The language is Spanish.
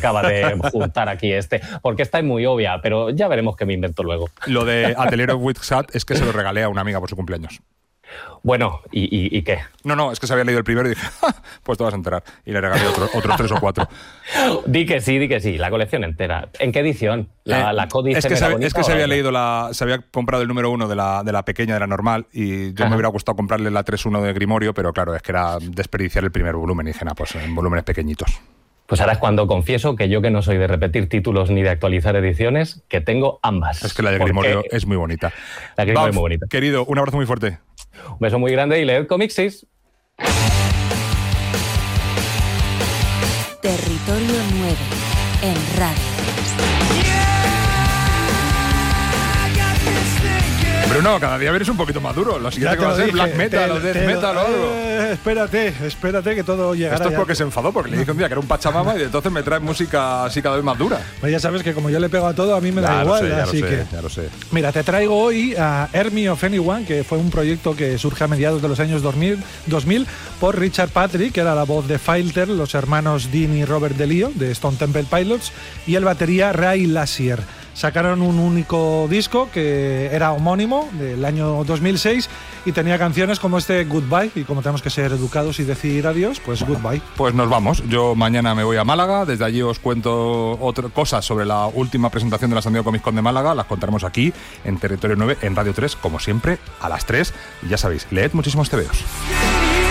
acaba de juntar aquí porque esta es muy obvia, pero ya veremos qué me invento luego. Lo de Atelier of Witsat es que se lo regalé a una amiga por su cumpleaños. Bueno, ¿y qué? No, es que se había leído el primero y dije, pues te vas a enterar. Y le regalé otros 3 o 4. Di que sí, la colección entera. ¿En qué edición? ¿La Códice? Es que se había comprado el número 1 de la pequeña, de la normal, y yo me hubiera gustado comprarle la 3.1 de Grimorio, pero claro, es que era desperdiciar el primer volumen. Y dije, pues en volúmenes pequeñitos. Pues ahora es cuando confieso que yo, que no soy de repetir títulos ni de actualizar ediciones, que tengo ambas. Es que la de Grimorio es muy bonita. La Grimorio es muy bonita. Querido, un abrazo muy fuerte. Un beso muy grande y leed Comixis. Territorio 9 en Radio 3. Bruno, cada día eres un poquito más duro. Lo siguiente que va a ser black metal o death metal o algo. Espérate que todo llegará. Esto es porque se enfadó, porque le dije un día que era un pachamama y entonces me trae música así cada vez más dura. Pues ya sabes que como yo le pego a todo, a mí me da igual. Ya lo sé. Mira, te traigo hoy a Army of Anyone, que fue un proyecto que surge a mediados de los años 2000 por Richard Patrick, que era la voz de Filter, los hermanos Dean y Robert DeLeo, de Stone Temple Pilots, y el batería Ray Lassier. Sacaron un único disco que era homónimo, del año 2006, y tenía canciones como Goodbye, y como tenemos que ser educados y decir adiós, pues Goodbye. Pues nos vamos. Yo mañana me voy a Málaga, desde allí os cuento cosas sobre la última presentación de la San Diego Comic Con de Málaga, las contaremos aquí en Territorio 9, en Radio 3, como siempre, a las 3, y ya sabéis, leed muchísimos tebeos.